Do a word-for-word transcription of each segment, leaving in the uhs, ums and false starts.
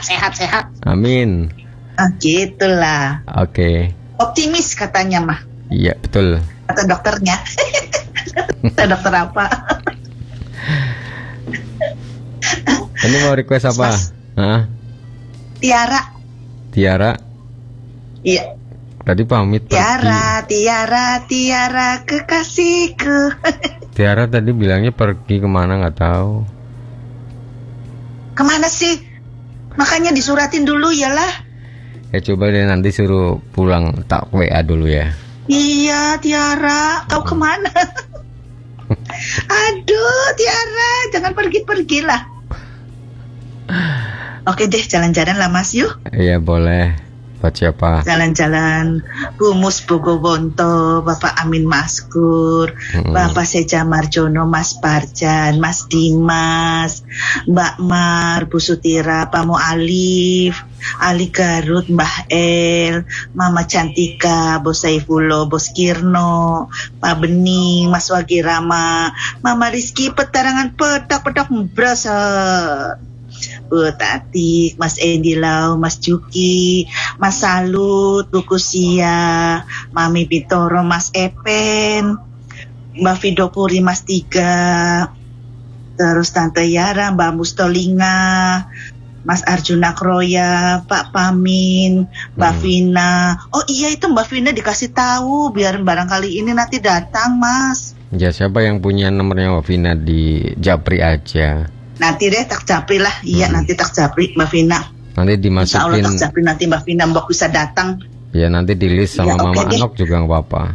sehat sehat sehat. Amin. Ah, gitulah. Oke. Optimis katanya mah. Iya betul. Kata dokternya. Kata dokter apa? Ini mau request apa? Hah? Tiara. Tiara. Iya. Tadi pamit Tiara, pergi. Tiara, Tiara kekasihku. Tiara tadi bilangnya pergi kemana nggak tahu. Kemana sih? Makanya disuratin dulu ya lah. Ya coba deh nanti suruh pulang tak W A dulu ya. Iya Tiara, kau kemana? Aduh Tiara, jangan pergi-pergi lah. Oke deh, jalan-jalan lah Mas yuk. Iya boleh. Buat siapa? Jalan-jalan Humus Bogowonto, Bapak Amin Maskur, hmm. Bapak Seja Marjono, Mas Parjan, Mas Dimas, Mbak Mar, Bu Sutira, Pak Mu'alif, Ali Garut, Mbah El, Mama Cantika, Bos Saifullah, Bos Kirno, Pak Bening, Mas Wagirama, Mama Rizky, petarangan petak-petak berasa. Bu Tati, Mas Endi Lau, Mas Juki, Mas Salut, Bu Kusia, Mami Bitoro, Mas Epen, Mbak Vidopuri, Mas Tiga, terus Tante Yara, Mbak Mustolinga, Mas Arjuna Kroya, Pak Pamin, Mbak hmm. Vina. Oh iya itu Mbak Vina dikasih tahu biar barangkali ini nanti datang Mas. Ya siapa yang punya nomornya Mbak Vina di Japri aja. Nanti deh tak Japri lah, iya hmm. nanti tak Japri Mbak Vina. Nanti dimasukin. Insya Allah tak Japri nanti Mbak Vina Mbak bisa datang. Ya nanti di list sama ya, Mama okay Anok juga nggak apa-apa.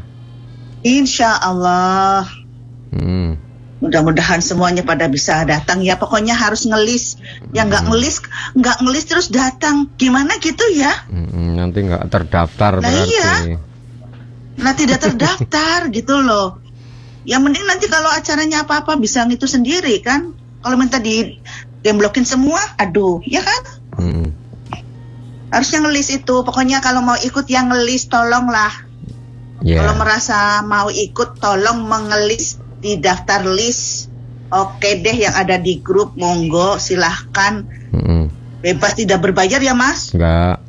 Insya Allah. Hmm. Mudah-mudahan semuanya pada bisa datang ya. Pokoknya harus ngelis. Yang nggak hmm. ngelis, nggak ngelis terus datang. Gimana gitu ya? Hmm, nanti nggak terdaftar nah, berarti. Iya. Nanti tidak terdaftar gitu loh. Yang mending nanti kalau acaranya apa-apa bisa ngitu sendiri kan. Kalau minta di demblokin semua, aduh, ya kan? Hmm. Harusnya ngelis itu. Pokoknya kalau mau ikut yang ngelis, tolonglah. Yeah. Kalau merasa mau ikut, tolong mengelis di daftar list. Oke deh, yang ada di grup, monggo, silahkan. Hmm. Bebas tidak berbayar ya, Mas? Enggak.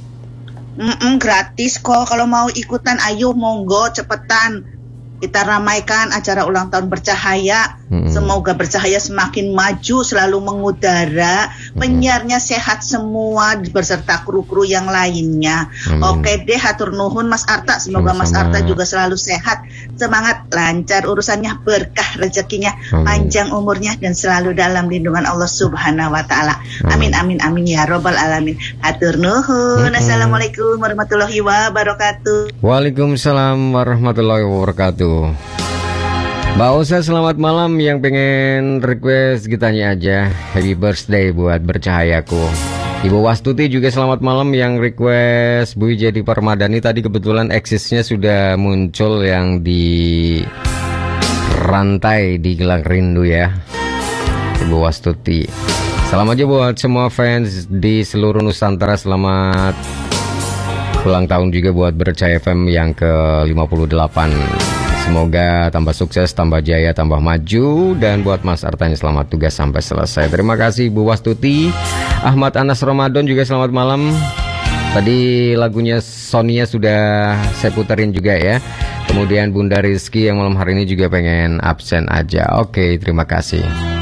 Mm-mm, gratis kok. Kalau mau ikutan, ayo monggo, cepetan. Kita ramaikan acara ulang tahun Bercahaya. Hmm. Semoga Bercahaya semakin maju, selalu mengudara, hmm. penyiarnya sehat semua beserta kru-kru yang lainnya. Hmm. Oke deh, hatur nuhun Mas Arta. Semoga Sama-sama. Mas Arta juga selalu sehat, semangat, lancar urusannya, berkah rezekinya, hmm. panjang umurnya dan selalu dalam lindungan Allah Subhanahu wa taala. Hmm. Amin amin amin ya robbal alamin. Hatur nuhun. Hmm. Assalamualaikum warahmatullahi wabarakatuh. Waalaikumsalam warahmatullahi wabarakatuh. Mbak Osa selamat malam. Yang pengen request gitanya aja happy birthday buat Bercahayaku. Ibu Wastuti juga selamat malam. Yang request Bu Jadi Permadani. Tadi kebetulan eksisnya sudah muncul yang di rantai di Gelang Rindu ya, Ibu Wastuti. Salam aja buat semua fans di seluruh Nusantara. Selamat ulang tahun juga buat Bercahaya F M yang ke lima puluh delapan. Semoga tambah sukses, tambah jaya, tambah maju. Dan buat Mas Artanya selamat tugas sampai selesai. Terima kasih Bu Wastuti. Ahmad Anas Ramadan juga selamat malam. Tadi lagunya Sonia sudah saya puterin juga ya. Kemudian Bunda Rizky yang malam hari ini juga pengen absen aja. Oke, terima kasih.